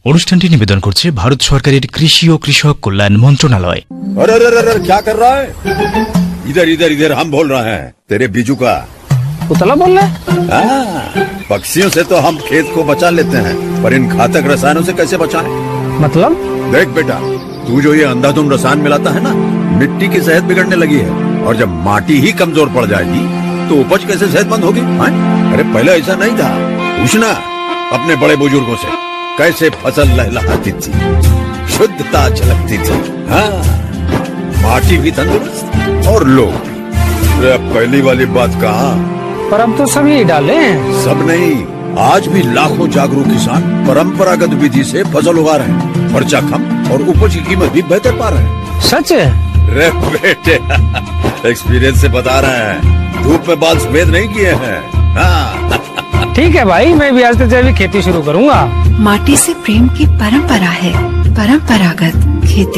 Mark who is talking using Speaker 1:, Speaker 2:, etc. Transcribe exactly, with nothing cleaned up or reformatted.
Speaker 1: অনুষ্ঠানটি নিবেদন করছে ভারত সরকারের কৃষি ও কৃষক কল্যাণ মন্ত্রণালয়।
Speaker 2: अरे अरे अरे क्या कर रहा है? इधर इधर इधर हम बोल रहे हैं तेरे बीजू का।
Speaker 3: उतला बोल रहा है?
Speaker 2: हाँ, पक्षियों से तो हम खेत को बचा लेते हैं, पर इन घातक रसायनों से कैसे बचाएं?
Speaker 3: मतलब?
Speaker 2: देख बेटा, तू जो ये अंधाधुंध रसायन मिलाता है ना, मिट्टी की सेहत बिगड़ने लगी है। और जब माटी ही कमजोर पड़ जाएगी तो उपज कैसे सेहतमंद होगी? हाँ? अरे पहले ऐसा नहीं था। पूछना अपने बड़े बुजुर्गों से, कैसे फसल लहलहाती थी, शुद्धता झलकती थी। हाँ, माटी भी तंदुरुस्त और लोग भी। अब पहली वाली बात कहाँ?
Speaker 3: पर अब तो सभी डाले हैं।
Speaker 2: सब नहीं, आज भी लाखों जागरूक किसान परंपरागत विधि से फसल उगा रहे हैं। खर्चा कम और उपज की कीमत भी बेहतर पा रहे हैं।
Speaker 3: सच है?
Speaker 2: रे बेटे, एक्सपीरियंस से बता रहे हैं, धूप में बाल सफेद नहीं किए हैं। हाँ।
Speaker 3: ठीक है भाई, मैं भी आज से जैविक खेती शुरू करूंगा।
Speaker 4: माटी से प्रेम की परंपरा है, परंपरागत खेती।